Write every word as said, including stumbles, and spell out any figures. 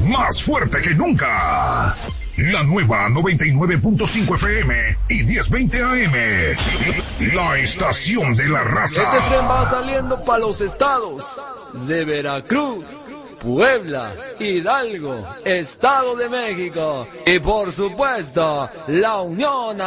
más fuerte que nunca. La nueva noventa y nueve punto cinco F M y diez veinte A M. La estación de la raza. Este tren va saliendo para los estados de Veracruz, Puebla, Hidalgo, Estado de México y por supuesto la Unión